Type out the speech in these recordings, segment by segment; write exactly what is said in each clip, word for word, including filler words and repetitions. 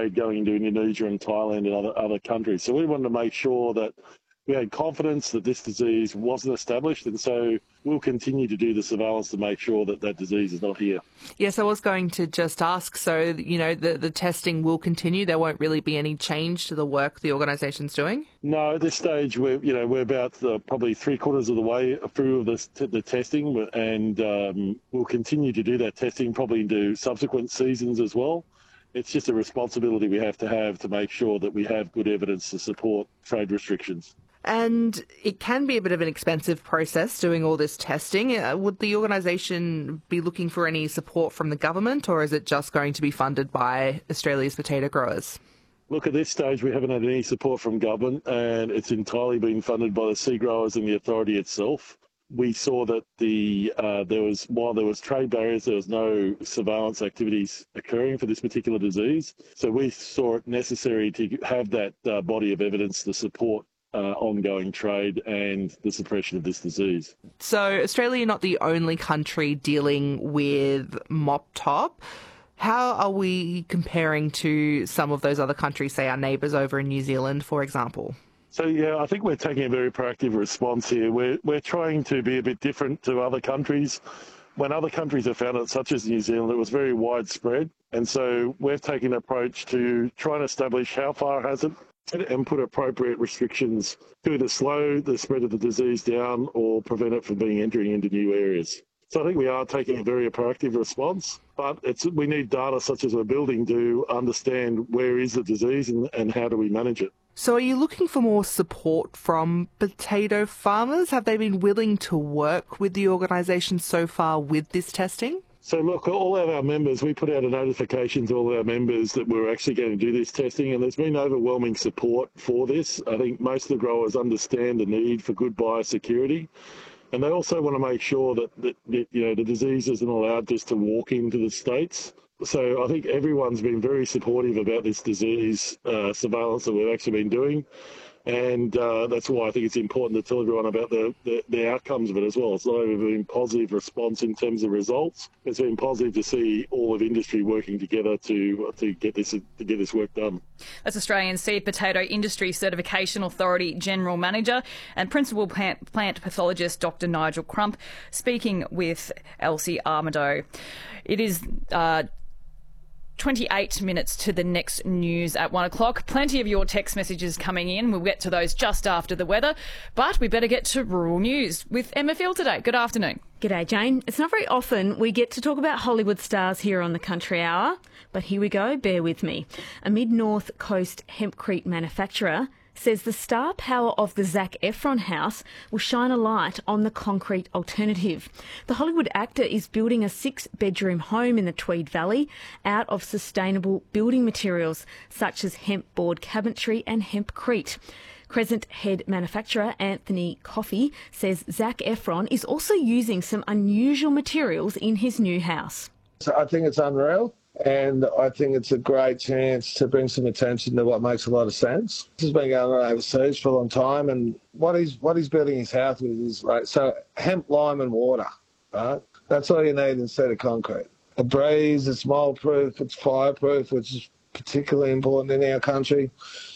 trade going into Indonesia and Thailand and other, other countries. So we wanted to make sure that we had confidence that this disease wasn't established, and so we'll continue to do the surveillance to make sure that that disease is not here. Yes, I was going to just ask, so, you know, the, the testing will continue. There won't really be any change to the work the organisation's doing? No, at this stage, we're, you know, we're about uh, probably three quarters of the way through of this, t- the testing, and um, we'll continue to do that testing probably into subsequent seasons as well. It's just a responsibility we have to have to make sure that we have good evidence to support trade restrictions. And it can be a bit of an expensive process doing all this testing. Uh, would the organisation be looking for any support from the government, or is it just going to be funded by Australia's potato growers? Look, at this stage, we haven't had any support from government, and it's entirely been funded by the sea growers and the authority itself. We saw that the uh, there was while there was trade barriers, there was no surveillance activities occurring for this particular disease. So we saw it necessary to have that uh, body of evidence to support Uh, ongoing trade and the suppression of this disease. So Australia not the only country dealing with mop top. How are we comparing to some of those other countries, say our neighbours over in New Zealand, for example? So, yeah, I think we're taking a very proactive response here. We're, we're trying to be a bit different to other countries. When other countries have found it, such as New Zealand, it was very widespread. And so we've taken an approach to try and establish how far has it and put appropriate restrictions to either slow the spread of the disease down or prevent it from being entering into new areas. So I think we are taking a very proactive response, but it's we need data such as we're building to understand where is the disease and, and how do we manage it. So are you looking for more support from potato farmers? Have they been willing to work with the organisation so far with this testing? So look, all of our members, we put out a notification to all our members that we're actually going to do this testing, and there's been overwhelming support for this. I think most of the growers understand the need for good biosecurity, and they also want to make sure that, that, that you know the disease isn't allowed just to walk into the states. So I think everyone's been very supportive about this disease uh, surveillance that we've actually been doing. And uh, that's why I think it's important to tell everyone about the, the, the outcomes of it as well. It's not only been a positive response in terms of results, it's been positive to see all of industry working together to to get this to get this work done. That's Australian Seed Potato Industry Certification Authority General Manager and Principal Plant, Plant Pathologist Doctor Nigel Crump speaking with Elsie Armado. It is Uh, twenty-eight minutes to the next news at one o'clock. Plenty of your text messages coming in. We'll get to those just after the weather. But we better get to rural news with Emma Field today. Good afternoon. G'day, Jane. It's not very often we get to talk about Hollywood stars here on the Country Hour, but here we go. Bear with me. A mid-North Coast hempcrete manufacturer says the star power of the Zac Efron house will shine a light on the concrete alternative. The Hollywood actor is building a six-bedroom home in the Tweed Valley out of sustainable building materials such as hemp board cabinetry and hempcrete. Crescent head manufacturer Anthony Coffey says Zac Efron is also using some unusual materials in his new house. So I think it's unreal. And I think it's a great chance to bring some attention to what makes a lot of sense. This has been going on overseas for a long time, and what he's what he's building his house with is right. So hemp, lime, and water. Right, that's all you need instead of concrete. It breathes, it's mold-proof, it's fireproof, which is particularly important in our country.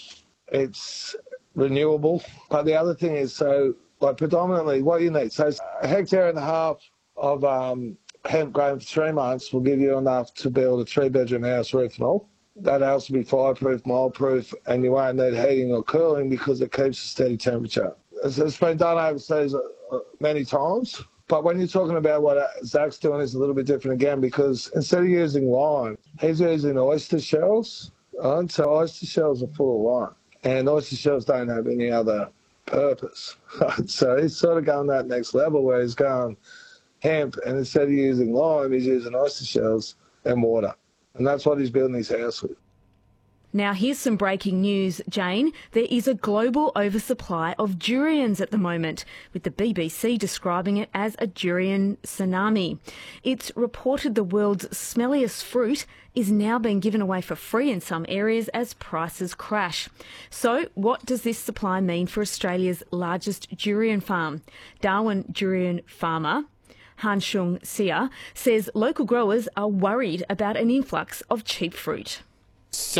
It's renewable. But the other thing is, so like predominantly, what you need. So a hectare and a half of um, hemp grown for three months will give you enough to build a three-bedroom house, roof and all. That house will be fireproof, mold-proof, and you won't need heating or cooling because it keeps a steady temperature. It's, it's been done overseas many times, but when you're talking about what Zac's doing is a little bit different again, because instead of using lime, he's using oyster shells. Right? So oyster shells are full of lime, and oyster shells don't have any other purpose. Right? So he's sort of going that next level where he's going hemp, and instead of using lime, he's using oyster shells and water. And that's what he's building his house with. Now, here's some breaking news, Jane. There is a global oversupply of durians at the moment, with the B B C describing it as a durian tsunami. It's reported the world's smelliest fruit is now being given away for free in some areas as prices crash. So what does this supply mean for Australia's largest durian farm? Darwin durian farmer Han Shung Sia says local growers are worried about an influx of cheap fruit.